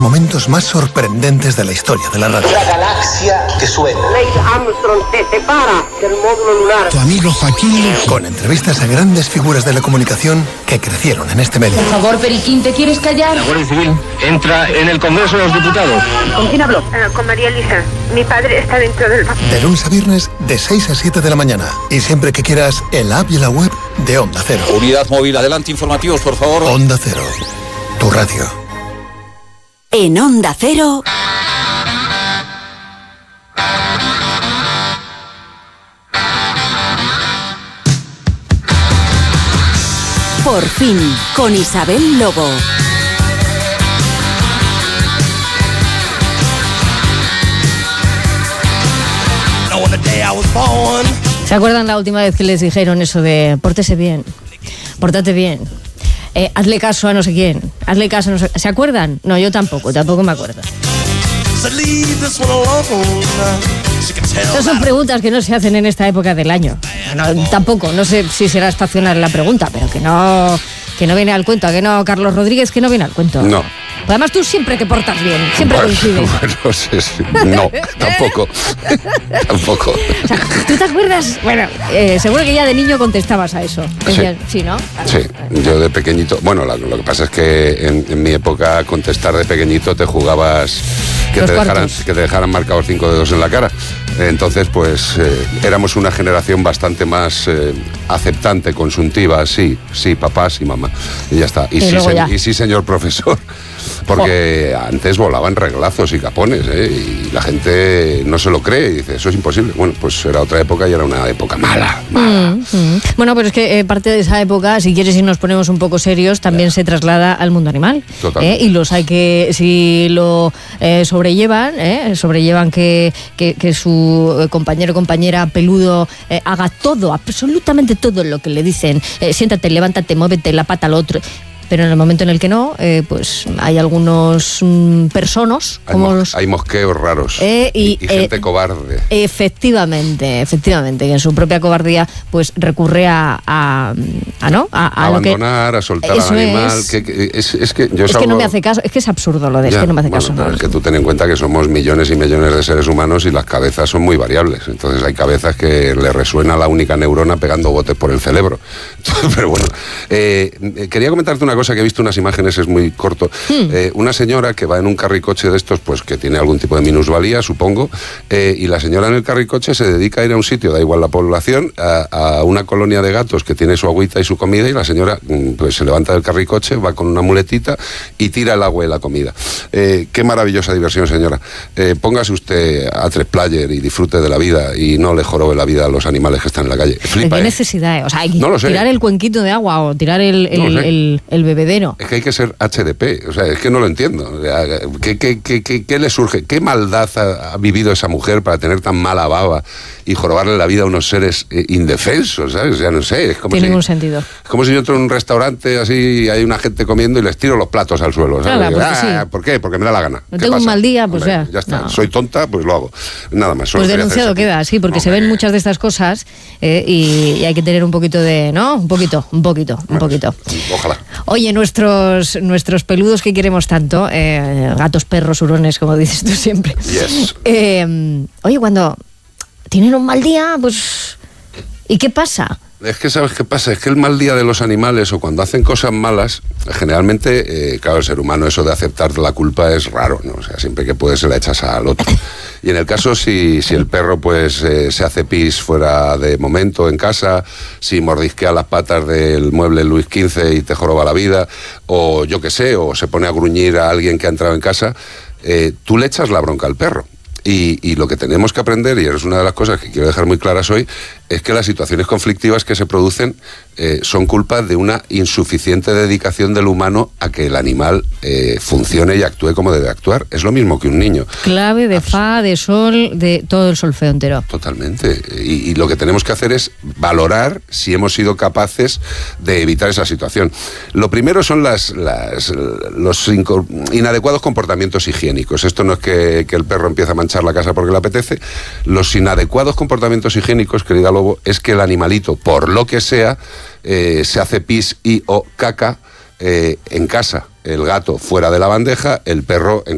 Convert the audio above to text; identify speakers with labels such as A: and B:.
A: Momentos más sorprendentes de la historia de la radio.
B: La galaxia que suena.
C: Neil Armstrong se separa del módulo lunar.
A: Tu amigo Joaquín Luqui. Con entrevistas a grandes figuras de la comunicación que crecieron en este medio.
D: Por favor, Periquín, ¿te quieres callar?
E: La Guardia Civil entra en el Congreso de los Diputados.
C: ¿Con quién hablo?
F: Con María Elisa. Mi padre está dentro del...
A: De lunes a viernes, de 6 a 7 de la mañana. Y siempre que quieras, en la app y en la web de Onda Cero.
G: Unidad móvil, adelante, informativos, por favor.
A: Onda Cero, tu radio.
H: En Onda Cero. Por fin, con Isabel Lobo.
I: ¿Se acuerdan la última vez que les dijeron eso de pórtese bien, pórtate bien? Hazle caso a no sé quién, hazle caso a no sé... ¿Se acuerdan? No, yo tampoco me acuerdo. Estas son preguntas que no se hacen en esta época del año. No, tampoco, no sé si será estacional la pregunta, pero que no viene al cuento, que no, Carlos Rodríguez, que no viene al cuento.
J: No.
I: Además tú siempre que portas bien, siempre coincides.
J: Bueno, sí. No, tampoco. Tampoco.
I: O sea, ¿tú te acuerdas? Bueno, seguro que ya de niño contestabas a eso. Decías, sí, ¿no?
J: Sí, yo de pequeñito... Bueno, lo que pasa es que en mi época contestar de pequeñito te jugabas que te dejaran marcados 5 dedos en la cara. Entonces, pues, éramos una generación bastante más aceptante, consuntiva, sí, papá, sí, mamá. Y ya está. Y sí, señor profesor. Porque antes volaban reglazos y capones, y la gente no se lo cree y dice, eso es imposible. Bueno, pues era otra época y era una época mala.
I: Bueno, pero es que parte de esa época, si quieres y nos ponemos un poco serios, también se traslada al mundo animal. Y los hay que, si lo sobrellevan que su compañero o compañera peludo haga todo, absolutamente todo lo que le dicen. Siéntate, levántate, muévete la pata al otro. Pero en el momento en el que no, pues hay algunos personas...
J: Hay mosqueos raros y gente cobarde.
I: Efectivamente, que en su propia cobardía pues recurre a
J: abandonar, a soltar al animal. Es
I: que no me hace caso, es que es absurdo lo de es que no me hace caso.
J: Es que tú ten en cuenta que somos millones y millones de seres humanos y las cabezas son muy variables. Entonces hay cabezas que le resuena la única neurona pegando botes por el cerebro. Entonces, pero bueno, quería comentarte una cosa que he visto unas imágenes, es muy corto. Una señora que va en un carricoche de estos, pues que tiene algún tipo de minusvalía, supongo, y la señora en el carricoche se dedica a ir a un sitio, da igual la población, a una colonia de gatos que tiene su agüita y su comida, y la señora pues se levanta del carricoche, va con una muletita y tira el agua y la comida. Qué maravillosa diversión, señora. Póngase usted a 3player y disfrute de la vida y no le jorobe la vida a los animales que están en la calle. Flipa,
I: ¿qué necesidad? O sea, hay que tirar el cuenquito de agua o tirar el bebedero.
J: Es que hay que ser HDP, o sea, es que no lo entiendo. ¿Qué le surge? ¿Qué maldad ha vivido esa mujer para tener tan mala baba y jorobarle la vida a unos seres indefensos, ¿sabes? Ya no sé, es como
I: tiene ningún sentido.
J: Es como si yo entro en un restaurante así, hay una gente comiendo y les tiro los platos al suelo, ¿sabes?
I: Claro, sí.
J: ¿Por qué? Porque me da la gana.
I: No tengo un mal día, pues ya.
J: Ya está,
I: no.
J: Soy tonta, pues lo hago. Nada más.
I: Pues denunciado queda, sí, porque se ven muchas de estas cosas y hay que tener un poquito de, ¿no? Un poquito.
J: Ojalá.
I: Oye, nuestros peludos que queremos tanto, gatos, perros, hurones, como dices tú siempre.
J: Yes.
I: Oye, cuando tienen un mal día, pues... ¿Y qué pasa?
J: Es que, ¿sabes qué pasa? Es que el mal día de los animales o cuando hacen cosas malas, generalmente, claro, el ser humano eso de aceptar la culpa es raro, ¿no? O sea, siempre que puedes se la echas al otro. Y en el caso, si el perro pues se hace pis fuera de momento en casa, si mordisquea las patas del mueble Luis XV y te joroba la vida, o yo qué sé, o se pone a gruñir a alguien que ha entrado en casa, tú le echas la bronca al perro. Y lo que tenemos que aprender, y es una de las cosas que quiero dejar muy claras hoy, es que las situaciones conflictivas que se producen son culpa de una insuficiente dedicación del humano a que el animal funcione y actúe como debe actuar. Es lo mismo que un niño.
I: Clave de fa, de sol, de todo el solfeo entero.
J: Totalmente. Y lo que tenemos que hacer es valorar si hemos sido capaces de evitar esa situación. Lo primero son los inadecuados comportamientos higiénicos. Esto no es que el perro empiece a manchar la casa porque le apetece. Los inadecuados comportamientos higiénicos, querida Lobo, es que el animalito, por lo que sea, se hace pis y o caca en casa. El gato fuera de la bandeja, el perro en